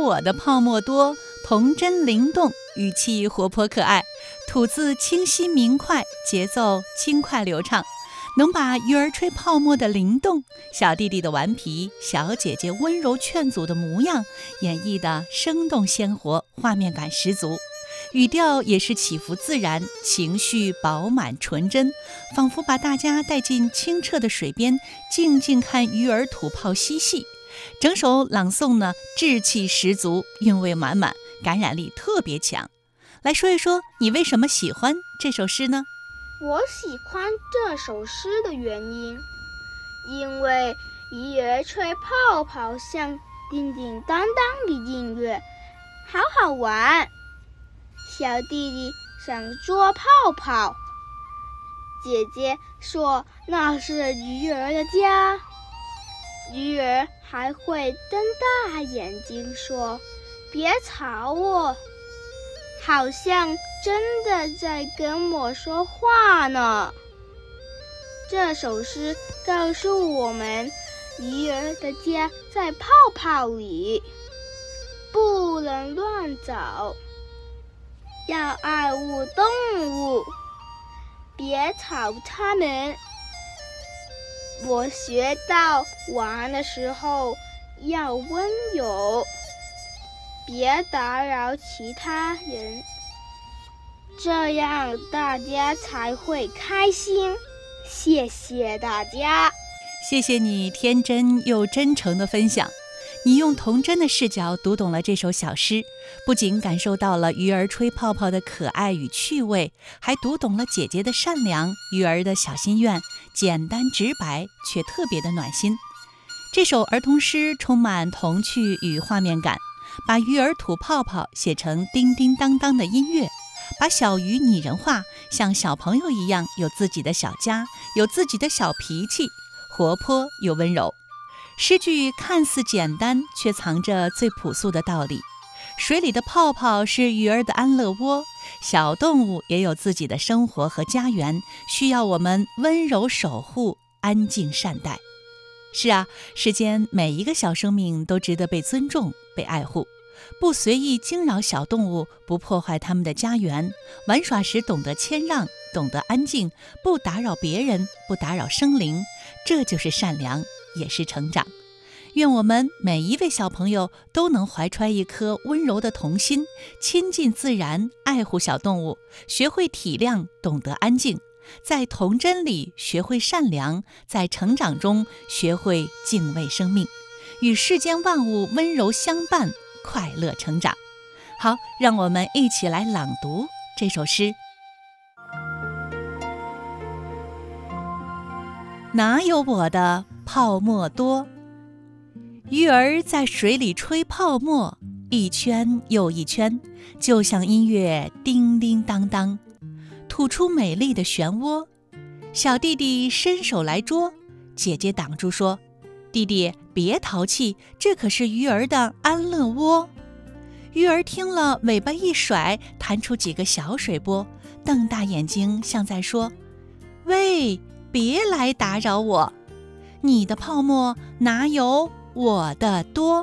我的泡沫多，童真灵动，语气活泼可爱，吐字清晰明快，节奏轻快流畅，能把鱼儿吹泡沫的灵动，小弟弟的顽皮，小姐姐温柔劝阻的模样演绎得生动鲜活，画面感十足，语调也是起伏自然，情绪饱满纯真，仿佛把大家带进清澈的水边，静静看鱼儿吐泡嬉戏。整首朗诵呢，志气十足，韵味满满，感染力特别强。来说一说你为什么喜欢这首诗呢？ 我喜欢这首诗的原因，因为鱼儿吹泡泡像叮叮当当的音乐，好好玩。小弟弟想捉泡泡，姐姐说那是鱼儿的家，鱼儿还会瞪大眼睛说别吵我，好像真的在跟我说话呢。这首诗告诉我们，鱼儿的家在泡泡里，不能乱走，要爱护动物，别吵它们。我学到玩的时候要温柔，别打扰其他人，这样大家才会开心。谢谢大家。 谢谢你天真又真诚的分享，你用童真的视角读懂了这首小诗，不仅感受到了鱼儿吹泡泡的可爱与趣味，还读懂了姐姐的善良，鱼儿的小心愿，简单直白却特别的暖心。这首儿童诗充满童趣与画面感，把鱼儿吐泡泡写成叮叮当当的音乐，把小鱼拟人化，像小朋友一样有自己的小家，有自己的小脾气，活泼又温柔。诗句看似简单，却藏着最朴素的道理。水里的泡泡是鱼儿的安乐窝，小动物也有自己的生活和家园，需要我们温柔守护，安静善待。是啊，世间每一个小生命都值得被尊重，被爱护。不随意惊扰小动物，不破坏它们的家园，玩耍时懂得谦让，懂得安静，不打扰别人，不打扰生灵，这就是善良，也是成长。愿我们每一位小朋友都能怀揣一颗温柔的童心，亲近自然，爱护小动物，学会体谅，懂得安静，在童真里学会善良，在成长中学会敬畏生命，与世间万物温柔相伴，快乐成长。好，让我们一起来朗读这首诗。哪有我的泡沫多？鱼儿在水里吹泡沫，一圈又一圈，就像音乐叮叮当当，吐出美丽的漩涡。小弟弟伸手来捉，姐姐挡住说，弟弟别淘气，这可是鱼儿的安乐窝。鱼儿听了，尾巴一甩，弹出几个小水波，瞪大眼睛像在说，喂，别来打扰我，你的泡沫哪有我的多。